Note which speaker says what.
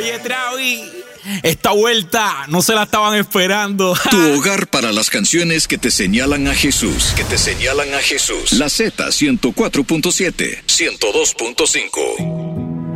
Speaker 1: Oye, Travi, esta vuelta no se la estaban esperando.
Speaker 2: Tu hogar para las canciones que te señalan a Jesús. Que te señalan a Jesús. La Z 104.7, 102.5.